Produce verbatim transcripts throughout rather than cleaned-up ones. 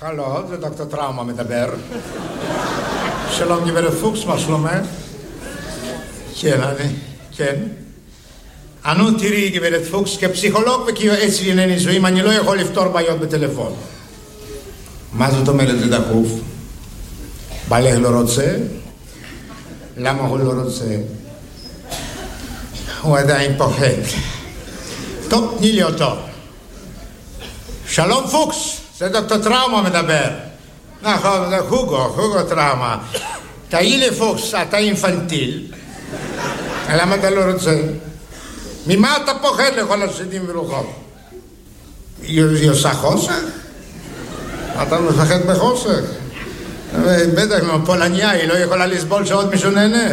הלו, זה דוקטור טראומה מדבר. שלום גברת פוקס, מה שלומך? כן, אני, כן. אנו תראי גברת פוקס, כפסיכולוג וכיועץ לענייני נישואים, אני לא יכול לפתור בעיות בטלפון. מה זאת אומרת זה דחוף? בעלך לא רוצה? למה הוא לא רוצה? הוא עדיין פוחד. טוב, תני לי אותו. שלום פוקס, זה דוקטור טראומה מדבר. נכון, זה הוגו, הוגו טראומה. תהי לי פוקס, אתה אינפנטיל. למה אתה לא רוצה? ממה אתה פוחד לכל השדים ולוחות? היא עושה חוסך? אתה מפחד בחוסך? בטח, כמו פולניה, היא לא יכולה לסבול שעוד מישהו נהנה.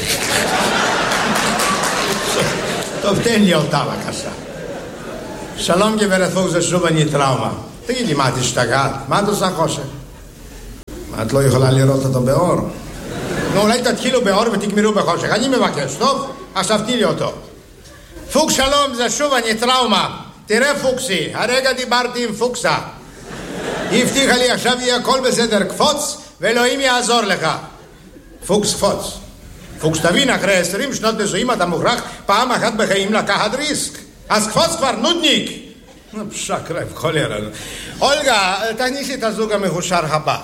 טוב, תן לי אותה בבקשה. שלום גברת פוקס, זה שוב אני טראומה. תגיד לי, מה את השתגעת? מה את עושה חושך? מה, את לא יכולה לראות אותו באור? נו, אולי תתחילו באור ותגמרו בחושך. אני מבקש, טוב? עכשיו תני לי אותו. פוקס, שלום, זה שוב אני טראומה. תראה פוקסי, הרגע דיברתי עם פוקסה. היא הבטיחה לי, עכשיו יהיה הכל בסדר, קפוץ, ואלוהים יעזור לך. פוקס, קפוץ. פוקס, תבין, אחרי עשרים שנות נישואים אתה מוכרח פעם אחת בחיים לקחת ריסק. אז קפוץ כבר, נודניק. שקרב, חולרה. אולגה, תכניסי את הזוג המחושר הבא.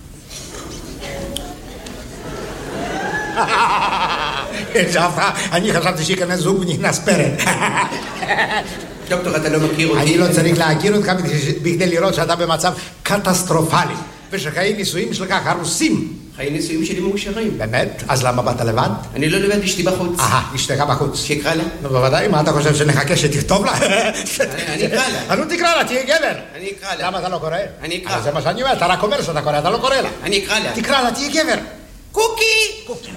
אני חשבתי שיכנס זוג ונכנס פרד. דוקטור, אתה לא מכיר אותי? אני לא צריך להכיר אותך בכדי לראות שאתה במצב קטסטרופלי ושחיי נישואים שלך הרוסים. חיי נישואים שלי מאושרים. באמת? אז למה באת לבד? אני לא לבד, אשתי בחוץ. אהה, אשתך בחוץ. שיקרא לה? נו, בוודאי, מה אתה חושב שנחכה שתכתוב לה? אני אקרא לה. אז נו תקרא לה, תהיה גבר. אני אקרא לה. למה אתה לא קורא? אני אקרא. זה מה שאני אומר, אתה רק אומר שאתה קורא, אתה לא קורא לה. אני אקרא לה. תקרא לה, תהיה גבר. קוקי! קוקי.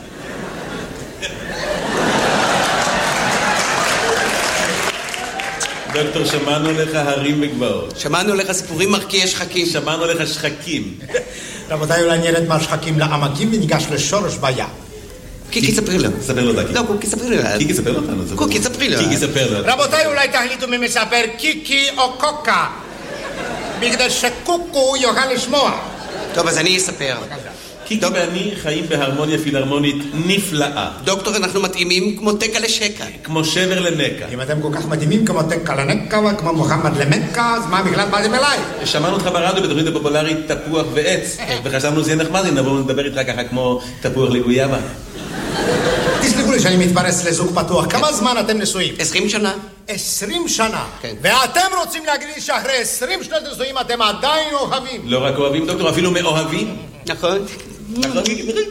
דוקטור, שמענו לך הרים וגבעות. שמענו לך סיפורים מרקיעי שחקים. שמענו לך שחקים. רבותיי, אולי נרד מהשחקים לעמקים וניגש לשורש בעיה. קיקי, ספרי לו. ספר לו, דקי. לא, קוקי, ספרי לו. קיקי, ספר לו. קוקי, ספרי לו. קיקי, ספר לו. רבותיי, אולי תחליטו מי מספר קיקי או קוקה. בגלל שקוקו יוכל לשמוע. טוב, אז אני אספר. קיקי ואני חיים בהרמוניה פילהרמונית נפלאה. דוקטור, אנחנו מתאימים כמו תקה לשקה. כמו שבר למקה. אם אתם כל כך מדהימים כמו תקה לנקה וכמו מוחמד למקה, אז מה בכלל באתם אליי? שמענו אותך ברדיו בתוכנית הפופולרית תפוח ועץ, וחשבנו זה יהיה נחמד אם נבוא לדבר איתך ככה כמו תפוח לגויאבה. תסלחו לי שאני מתפרץ לזוג פתוח. כמה זמן אתם נשואים? עשרים שנה. עשרים שנה. כן. ואתם רוצים להגיד לי שאחרי עשרים שנות נישואים אתם עדיין אוהבים? לא רק אוהבים, דוקטור, אפילו מאוהבים. נכון. נכון.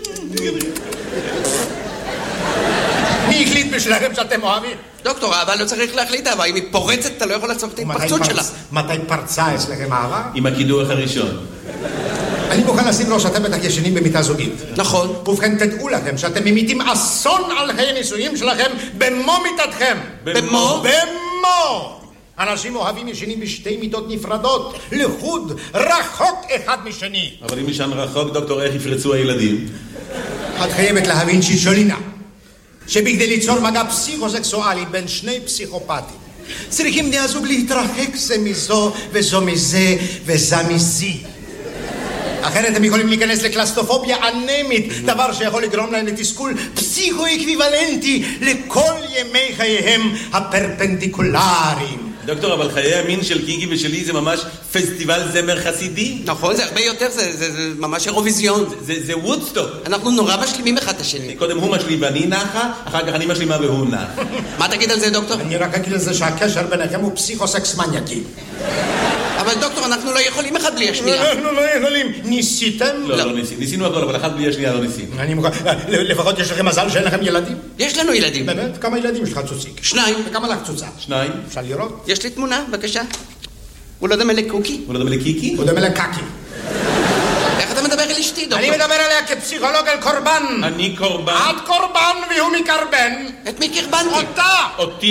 מי החליט בשבילכם שאתם אוהבים? דוקטור, האהבה לא צריך להחליט אהבה. אם היא פורצת, אתה לא יכול לעצור את ההתפרצות שלה. מתי פרצה אצלכם אהבה? עם הקידוח הראשון. אני מוכן לשים לו שאתם בטח ישנים במיטה זוגית. נכון. ובכן, תדעו לכם שאתם ממיתים אסון על חיי נישואים שלכם במו מיטתכם. במו? במו! אנשים אוהבים ישנים בשתי מיטות נפרדות, לחוד, רחוק אחד משני. אבל אם ישן רחוק, דוקטור, איך יפרצו הילדים? את חייבת להבין שישולינה, שבכדי ליצור מגע פסיכוסקסואלי בין שני פסיכופטים, צריכים בני הזוג להתרחק זה מזו וזו מזה וזה מזי. אחרת הם יכולים להיכנס לקלסטופוביה אנמית, דבר שיכול לגרום להם לתסכול פסיכו-אקוויוולנטי לכל ימי חייהם הפרפנדיקולריים. דוקטור, אבל חיי המין של קיקי ושלי זה ממש פסטיבל זמר חסידי. נכון, זה הרבה יותר, זה, זה, זה ממש אירוויזיון. זה, זה, זה וודסטוק. אנחנו נורא משלימים אחד את השני. קודם הוא משלים ואני נחה, אחר כך אני משלימה והוא נח. מה תגיד על זה, דוקטור? אני רק אגיד לזה שהקשר ביניכם הוא פסיכוסקס מניאקי. אבל דוקטור, אנחנו לא יכולים אחד בלי השנייה. אנחנו לא יכולים. ניסיתם? לא, לא ניסינו. ניסינו הכל, אבל אחד בלי השנייה לא ניסינו. אני מוכן. לפחות יש לכם מזל שאין לכם ילדים? יש לנו ילדים. באמת? כמה ילדים יש לך צוציק? שניים. וכמה לך צוצה? שניים. אפשר לראות? יש לי תמונה, בבקשה. הוא לא דומה לקוקי? הוא לא דומה לקיקי? הוא דומה לקקי. איך אתה מדבר אל אשתי, דוקטור? אני מדבר עליה כפסיכולוג על קורבן. אני קורבן. את קורבן והוא מקרבן. את מי קרבנתי? אותה! אותי?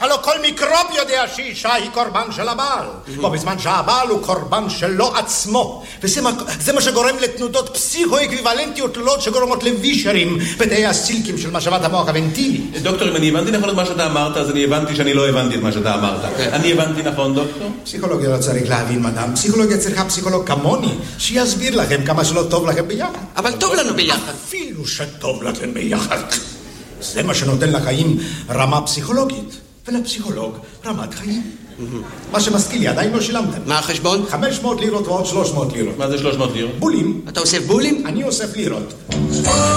הלא כל מיקרוב יודע שאישה היא קורבן של הבעל. בו בזמן שהבעל הוא קורבן שלו עצמו. וזה מה, זה מה שגורם לתנודות פסיכו-אקוויוולנטיות תלולות שגורמות לווישרים בתאי הסילקים של משאבת המוח הוונטילי. דוקטור, אם אני הבנתי נכון את מה שאתה אמרת, אז אני הבנתי שאני לא הבנתי את מה שאתה אמרת. אני הבנתי נכון, דוקטור? פסיכולוגיה לא צריך להבין, מדam. פסיכולוגיה צריכה פסיכולוג כמוני, שיסביר לכם כמה שלא טוב לכם ביחד. אבל טוב לנו ביחד. אפילו שטוב לכם ביחד. זה מה שנותן לחיים רמה פסיכולוגית, ולפסיכולוג רמת חיים. מה שמזכיר לי, עדיין לא שילמתם. מה החשבון? חמש מאות לירות ועוד שלוש מאות לירות. מה זה שלוש מאות לירות? בולים. אתה אוסף בולים? אני אוסף לירות.